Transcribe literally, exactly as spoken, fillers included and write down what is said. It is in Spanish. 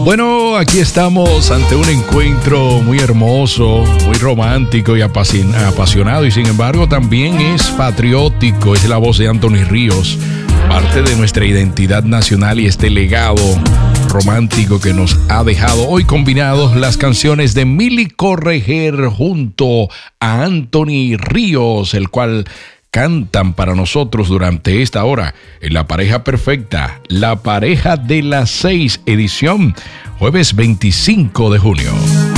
Bueno, aquí estamos ante un encuentro muy hermoso, muy romántico y apasionado, y sin embargo también es patriótico. Es la voz de Anthony Ríos, parte de nuestra identidad nacional y este legado romántico que nos ha dejado hoy, combinados las canciones de Milly Correger junto a Anthony Ríos, el cual cantan para nosotros durante esta hora en La Pareja Perfecta, La Pareja de las Seis, edición jueves veinticinco de junio.